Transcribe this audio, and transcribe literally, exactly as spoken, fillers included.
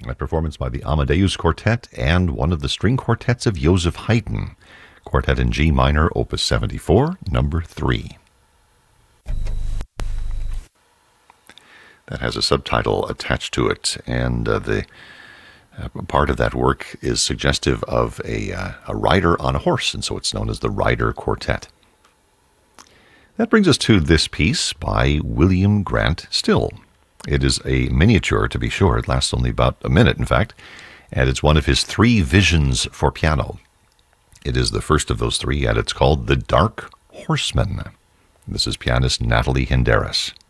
A performance by the Amadeus Quartet and one of the string quartets of Joseph Haydn. Quartet in G minor, opus seventy-four, number three. That has a subtitle attached to it, and uh, the uh, part of that work is suggestive of a, uh, a rider on a horse, and so it's known as the Rider Quartet. That brings us to this piece by William Grant Still. It is a miniature, to be sure. It lasts only about a minute, in fact, and it's one of his three visions for piano. It is the first of those three, and it's called The Dark Horseman. This is pianist Natalie Hinderis.